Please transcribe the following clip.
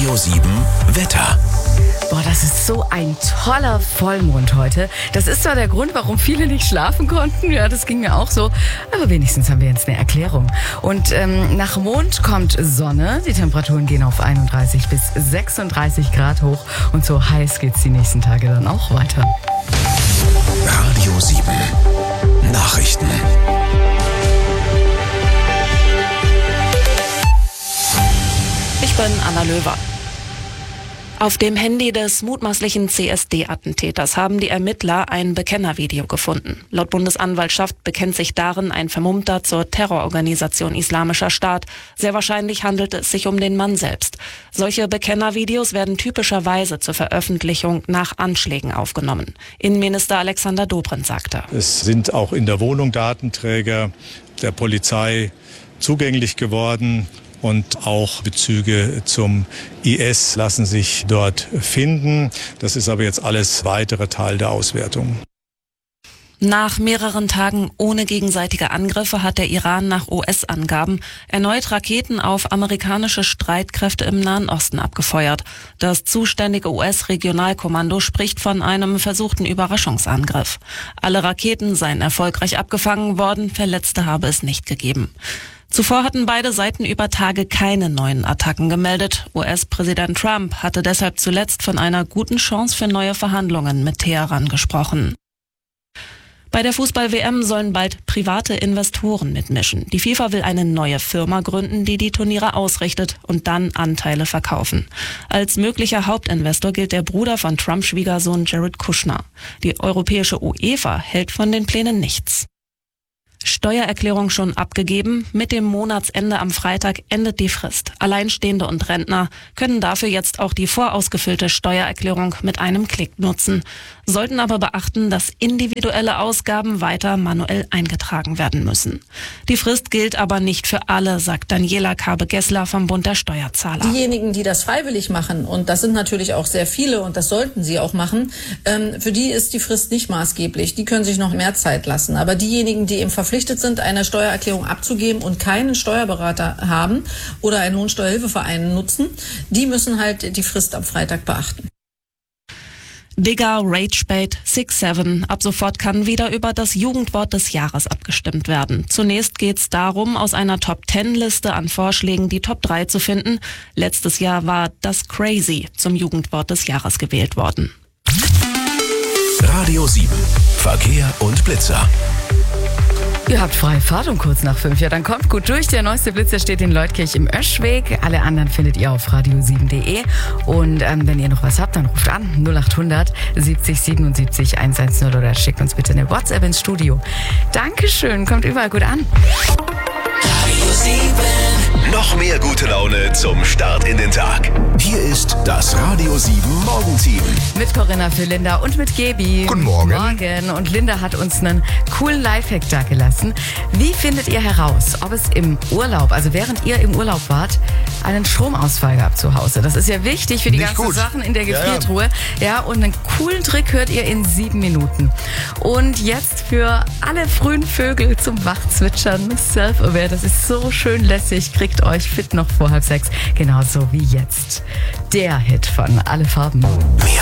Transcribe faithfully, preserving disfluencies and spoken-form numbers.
Radio sieben Wetter. Boah, das ist so ein toller Vollmond heute. Das ist zwar der Grund, warum viele nicht schlafen konnten. Ja, das ging mir auch so. Aber wenigstens haben wir jetzt eine Erklärung. Und ähm, nach Mond kommt Sonne. Die Temperaturen gehen auf einunddreißig bis sechsunddreißig Grad hoch. Und so heiß geht's die nächsten Tage dann auch weiter. Radio sieben Nachrichten. Ich bin Anna Löwer. Auf dem Handy des mutmaßlichen C S D-Attentäters haben die Ermittler ein Bekennervideo gefunden. Laut Bundesanwaltschaft bekennt sich darin ein Vermummter zur Terrororganisation Islamischer Staat. Sehr wahrscheinlich handelt es sich um den Mann selbst. Solche Bekennervideos werden typischerweise zur Veröffentlichung nach Anschlägen aufgenommen. Innenminister Alexander Dobrindt sagte: Es sind auch in der Wohnung Datenträger der Polizei zugänglich geworden. Und auch Bezüge zum I S lassen sich dort finden. Das ist aber jetzt alles weitere Teil der Auswertung. Nach mehreren Tagen ohne gegenseitige Angriffe hat der Iran nach U S-Angaben erneut Raketen auf amerikanische Streitkräfte im Nahen Osten abgefeuert. Das zuständige U S-Regionalkommando spricht von einem versuchten Überraschungsangriff. Alle Raketen seien erfolgreich abgefangen worden, Verletzte habe es nicht gegeben. Zuvor hatten beide Seiten über Tage keine neuen Attacken gemeldet. U S-Präsident Trump hatte deshalb zuletzt von einer guten Chance für neue Verhandlungen mit Teheran gesprochen. Bei der Fußball-W M sollen bald private Investoren mitmischen. Die FIFA will eine neue Firma gründen, die die Turniere ausrichtet und dann Anteile verkaufen. Als möglicher Hauptinvestor gilt der Bruder von Trumps Schwiegersohn Jared Kushner. Die europäische UEFA hält von den Plänen nichts. Steuererklärung schon abgegeben. Mit dem Monatsende am Freitag endet die Frist. Alleinstehende und Rentner können dafür jetzt auch die vorausgefüllte Steuererklärung mit einem Klick nutzen, sollten aber beachten, dass individuelle Ausgaben weiter manuell eingetragen werden müssen. Die Frist gilt aber nicht für alle, sagt Daniela Kabe-Gessler vom Bund der Steuerzahler. Diejenigen, die das freiwillig machen, und das sind natürlich auch sehr viele und das sollten sie auch machen, ähm, für die ist die Frist nicht maßgeblich. Die können sich noch mehr Zeit lassen. Aber diejenigen, die eben verpflichtet sind, eine Steuererklärung abzugeben und keinen Steuerberater haben oder einen Lohnsteuerhilfeverein nutzen, die müssen halt die Frist am Freitag beachten. Digger, Ragebait, six seven. Ab sofort kann wieder über das Jugendwort des Jahres abgestimmt werden. Zunächst geht es darum, aus einer Top-Ten-Liste an Vorschlägen die Top drei zu finden. Letztes Jahr war das Crazy zum Jugendwort des Jahres gewählt worden. Radio sieben Verkehr und Blitzer. Ihr habt freie Fahrt um kurz nach fünf. Ja, dann kommt gut durch. Der neueste Blitzer steht in Leutkirch im Öschweg. Alle anderen findet ihr auf radio sieben punkt de. Und ähm, wenn ihr noch was habt, dann ruft an null achthundert siebzig siebenundsiebzig hundertzehn oder schickt uns bitte eine WhatsApp ins Studio. Dankeschön, kommt überall gut an. Radio sieben. Noch mehr gute Laune zum Start in den Tag. Hier ist das Radio sieben Morgenteam. Mit Corinna für Linda und mit Gebi. Guten Morgen. Morgen. Und Linda hat uns einen coolen Lifehack da gelassen. Wie findet ihr heraus, ob es im Urlaub, also während ihr im Urlaub wart, einen Stromausfall gab zu Hause? Das ist ja wichtig für die Nicht ganzen gut. Sachen in der Ja, Gefriertruhe. Ja, ja, und einen coolen Trick hört ihr in sieben Minuten. Und jetzt für alle frühen Vögel zum Wachzwitschern, Self-Aware, das ist so schön lässig, kriegt euch fit noch vor halb sechs, genauso wie jetzt. Der Hit von Alle Farben.